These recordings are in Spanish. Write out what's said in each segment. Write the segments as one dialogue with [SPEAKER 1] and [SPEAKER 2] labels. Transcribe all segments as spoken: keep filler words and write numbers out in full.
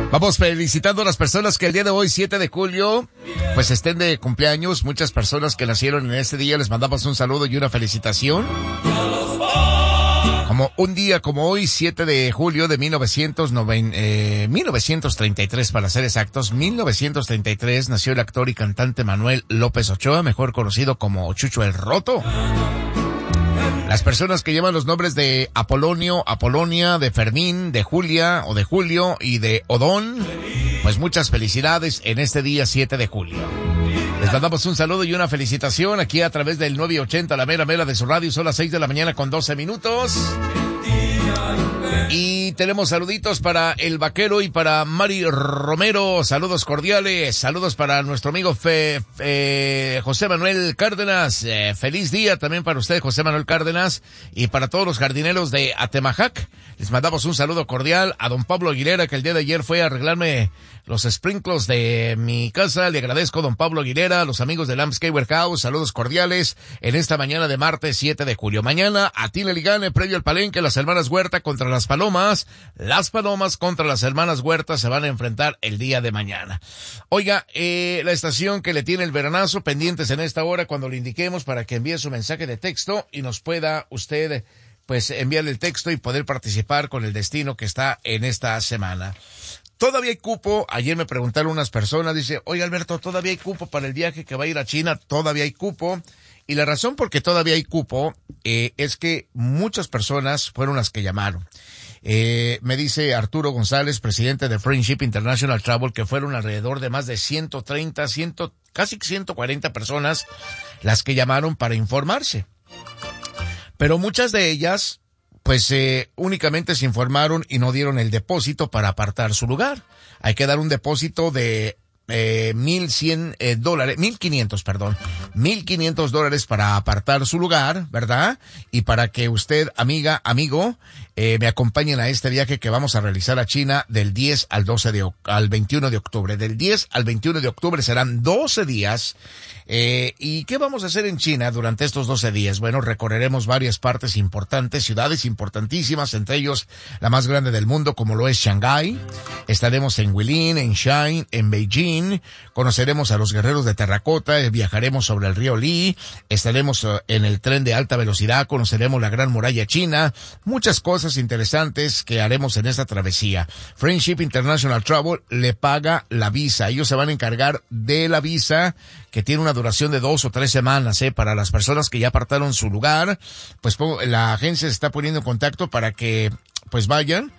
[SPEAKER 1] Vamos felicitando a las personas que el día de hoy, siete de julio, pues estén de cumpleaños. Muchas personas que nacieron en este día, les mandamos un saludo y una felicitación. Como un día como hoy, siete de julio de mil novecientos noventa, eh, mil novecientos treinta y tres, para ser exactos, mil novecientos treinta y tres, nació el actor y cantante Manuel López Ochoa, mejor conocido como Chucho el Roto. Las personas que llevan los nombres de Apolonio, Apolonia, de Fermín, de Julia o de Julio y de Odón, pues muchas felicidades en este día siete de julio. Les mandamos un saludo y una felicitación aquí a través del nueve ochenta, la mera mera de su radio. Son las seis de la mañana con doce minutos. Y tenemos saluditos para el Vaquero y para Mari Romero. Saludos cordiales. Saludos para nuestro amigo Fe, Fe, José Manuel Cárdenas. Eh, feliz día también para usted, José Manuel Cárdenas. Y para todos los jardineros de Atemajac. Les mandamos un saludo cordial a don Pablo Aguilera, que el día de ayer fue a arreglarme los sprinkles de mi casa. Le agradezco a don Pablo Aguilera, a los amigos de Landscape House. Saludos cordiales en esta mañana de martes siete de julio. Mañana, a Tile Ligane, previo al Palenque, las hermanas Huerta contra las Palomas. Las Palomas contra las hermanas Huerta se van a enfrentar el día de mañana. Oiga, eh, la estación que le tiene el veranazo, pendientes en esta hora cuando le indiquemos para que envíe su mensaje de texto y nos pueda usted pues enviarle el texto y poder participar con el destino que está en esta semana. Todavía hay cupo. Ayer me preguntaron unas personas, dice, oye Alberto, ¿todavía hay cupo para el viaje que va a ir a China? Todavía hay cupo. Y la razón por que todavía hay cupo eh, es que muchas personas fueron las que llamaron. Eh, me dice Arturo González, presidente de Friendship International Travel, que fueron alrededor de más de ciento treinta, cien, casi ciento cuarenta personas las que llamaron para informarse. Pero muchas de ellas, pues eh, únicamente se informaron y no dieron el depósito para apartar su lugar. Hay que dar un depósito de eh, mil cien eh, dólares, mil quinientos, perdón, mil quinientos dólares para apartar su lugar, ¿verdad? Y para que usted, amiga, amigo, eh, me acompañen a este viaje que vamos a realizar a China del diez al doce de, al veintiuno de octubre. Del diez al veintiuno de octubre serán doce días. Eh, ¿y qué vamos a hacer en China durante estos doce días? Bueno, recorreremos varias partes importantes, ciudades importantísimas, entre ellos la más grande del mundo, como lo es Shanghái. Estaremos en Guilin, en Shine, en Beijing. Conoceremos a los guerreros de terracota, eh, viajaremos sobre el río Li, estaremos uh, en el tren de alta velocidad, conoceremos la Gran Muralla China, muchas cosas interesantes que haremos en esta travesía. Friendship International Travel le paga la visa. Ellos se van a encargar de la visa, que tiene una duración de dos o tres semanas, eh, para las personas que ya apartaron su lugar. Pues la agencia se está poniendo en contacto para que pues vayan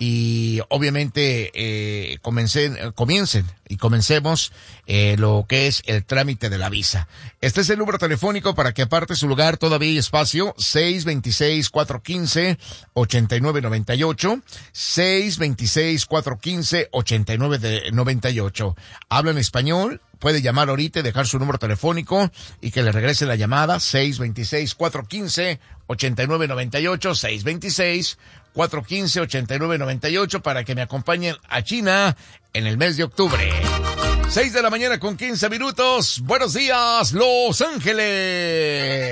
[SPEAKER 1] y obviamente eh, comiencen, comiencen y comencemos eh, lo que es el trámite de la visa. Este es el número telefónico para que aparte su lugar, todavía hay espacio, seis dos seis, cuatro uno cinco, ocho nueve nueve ocho, seis dos seis, cuatro uno cinco, ocho nueve nueve ocho. Hablan español, puede llamar ahorita y dejar su número telefónico y que le regrese la llamada, seis dos seis, cuatro uno cinco, ocho nueve nueve ocho, seis dos seis, cuatro uno cinco, ocho nueve nueve ocho, para que me acompañen a China en el mes de octubre. seis de la mañana con quince minutos. Buenos días, Los Ángeles.